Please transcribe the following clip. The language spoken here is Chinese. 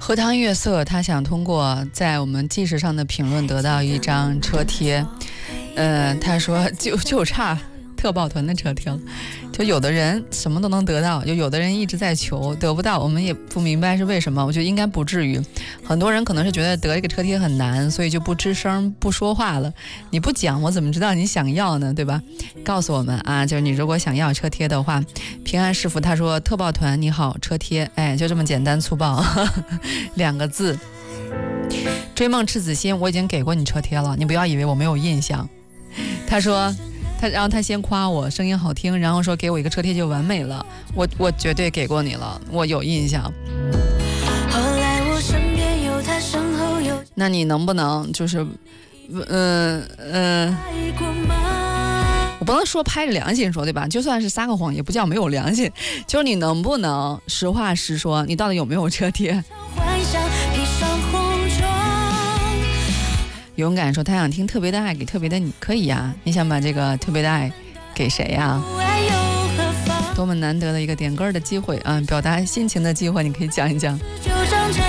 荷塘月色他想通过在我们纪实上的评论得到一张车贴，他说就差特抱团的车贴了。就有的人什么都能得到，有的人一直在求得不到，我们也不明白是为什么。我觉得应该不至于，很多人可能是觉得得一个车贴很难，所以就不吱声不说话了。你不讲我怎么知道你想要呢，对吧？告诉我们啊，就是你如果想要车贴的话，平安师傅他说特抱团你好车贴，哎，就这么简单粗暴2个字。追梦赤子心我已经给过你车贴了，你不要以为我没有印象。他说然后他先夸我声音好听，然后说给我一个车贴就完美了，我绝对给过你了，我有印象。后来我身边有他身后有，那你能不能就是我不能说拍着良心说，对吧？就算是撒个谎也不叫没有良心，就是你能不能实话实说，你到底有没有车贴？勇敢说他想听特别的爱给特别的你，可以呀，你想把这个特别的爱给谁呀？多么难得的一个点歌的机会啊，表达心情的机会，你可以讲一讲。